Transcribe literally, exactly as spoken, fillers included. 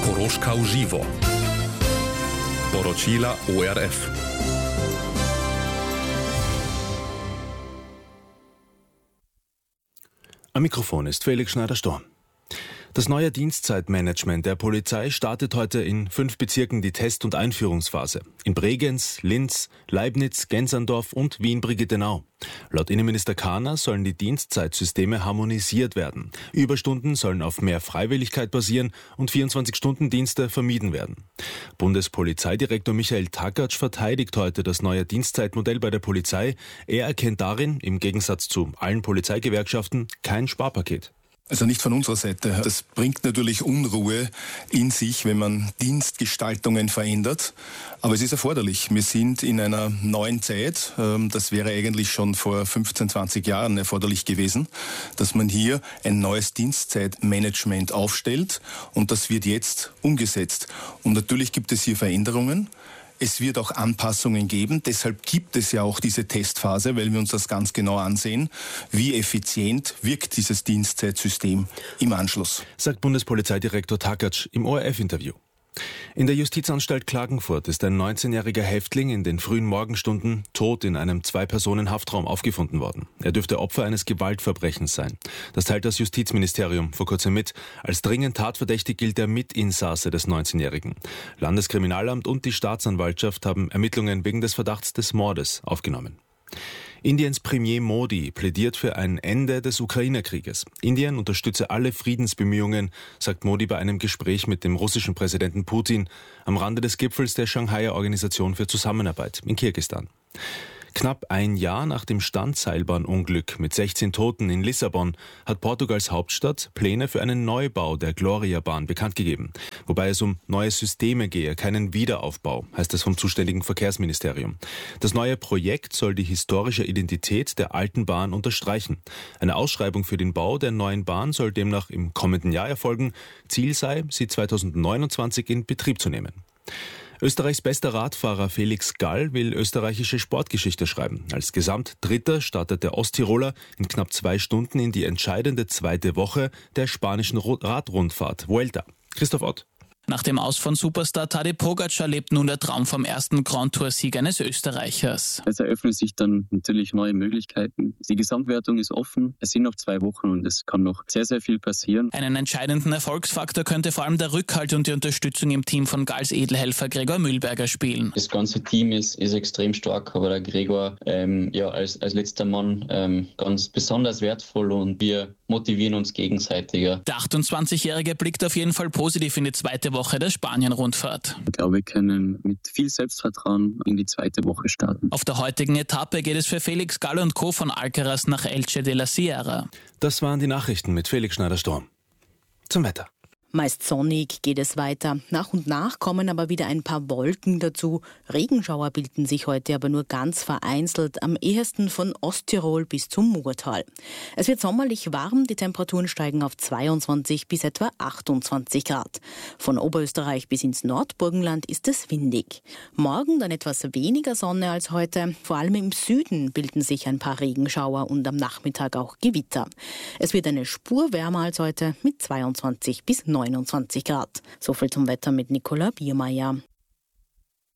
Koroška v živo. Poročila O R F. Am Mikrofon ist Felix Schneider-Storm. Das neue Dienstzeitmanagement der Polizei startet heute in fünf Bezirken die Test- und Einführungsphase. In Bregenz, Linz, Leibniz, Genserndorf und Wien-Brigittenau. Laut Innenminister Kahner sollen die Dienstzeitsysteme harmonisiert werden. Überstunden sollen auf mehr Freiwilligkeit basieren und vierundzwanzig-Stunden-Dienste vermieden werden. Bundespolizeidirektor Michael Takács verteidigt heute das neue Dienstzeitmodell bei der Polizei. Er erkennt darin, im Gegensatz zu allen Polizeigewerkschaften, kein Sparpaket. Also nicht von unserer Seite. Das bringt natürlich Unruhe in sich, wenn man Dienstgestaltungen verändert. Aber es ist erforderlich. Wir sind in einer neuen Zeit. Das wäre eigentlich schon vor fünfzehn, zwanzig Jahren erforderlich gewesen, dass man hier ein neues Dienstzeitmanagement aufstellt. Und das wird jetzt umgesetzt. Und natürlich gibt es hier Veränderungen. Es wird auch Anpassungen geben. Deshalb gibt es ja auch diese Testphase, weil wir uns das ganz genau ansehen. Wie effizient wirkt dieses Dienstzeitsystem im Anschluss? Sagt Bundespolizeidirektor Takács im O R F-Interview. In der Justizanstalt Klagenfurt ist ein neunzehnjähriger Häftling in den frühen Morgenstunden tot in einem Zwei-Personen-Haftraum aufgefunden worden. Er dürfte Opfer eines Gewaltverbrechens sein. Das teilt das Justizministerium vor kurzem mit. Als dringend tatverdächtig gilt der Mitinsasse des neunzehnjährigen. Landeskriminalamt und die Staatsanwaltschaft haben Ermittlungen wegen des Verdachts des Mordes aufgenommen. Indiens Premier Modi plädiert für ein Ende des Ukraine-Krieges. Indien unterstütze alle Friedensbemühungen, sagt Modi bei einem Gespräch mit dem russischen Präsidenten Putin am Rande des Gipfels der Shanghaier Organisation für Zusammenarbeit in Kirgisistan. Knapp ein Jahr nach dem Standseilbahnunglück mit sechzehn Toten in Lissabon hat Portugals Hauptstadt Pläne für einen Neubau der Gloria-Bahn bekannt gegeben. Wobei es um neue Systeme gehe, keinen Wiederaufbau, heißt es vom zuständigen Verkehrsministerium. Das neue Projekt soll die historische Identität der alten Bahn unterstreichen. Eine Ausschreibung für den Bau der neuen Bahn soll demnach im kommenden Jahr erfolgen. Ziel sei, sie zweitausendneunundzwanzig in Betrieb zu nehmen. Österreichs bester Radfahrer Felix Gall will österreichische Sportgeschichte schreiben. Als Gesamtdritter startet der Osttiroler in knapp zwei Stunden in die entscheidende zweite Woche der spanischen Radrundfahrt Vuelta. Christoph Ott. Nach dem Aus von Superstar Tadej Pogačar lebt nun der Traum vom ersten Grand Tour-Sieg eines Österreichers. Es eröffnen sich dann natürlich neue Möglichkeiten. Die Gesamtwertung ist offen. Es sind noch zwei Wochen und es kann noch sehr, sehr viel passieren. Einen entscheidenden Erfolgsfaktor könnte vor allem der Rückhalt und die Unterstützung im Team von Galls Edelhelfer Gregor Mühlberger spielen. Das ganze Team ist, ist extrem stark, aber der Gregor ähm, ja, als, als letzter Mann ähm, ganz besonders wertvoll und wir motivieren uns gegenseitiger. Der achtundzwanzigjährige blickt auf jeden Fall positiv in die zweite Woche der Spanien-Rundfahrt. Ich glaube, wir können mit viel Selbstvertrauen in die zweite Woche starten. Auf der heutigen Etappe geht es für Felix Gall und Co. von Alcaraz nach Elche de la Sierra. Das waren die Nachrichten mit Felix Schneider-Storm. Zum Wetter. Meist sonnig geht es weiter. Nach und nach kommen aber wieder ein paar Wolken dazu. Regenschauer bilden sich heute aber nur ganz vereinzelt, am ehesten von Osttirol bis zum Murtal. Es wird sommerlich warm, die Temperaturen steigen auf zweiundzwanzig bis etwa achtundzwanzig Grad. Von Oberösterreich bis ins Nordburgenland ist es windig. Morgen dann etwas weniger Sonne als heute. Vor allem im Süden bilden sich ein paar Regenschauer und am Nachmittag auch Gewitter. Es wird eine Spur wärmer als heute mit zweiundzwanzig bis neunundzwanzig Grad. So viel zum Wetter mit Nicola Biermeier.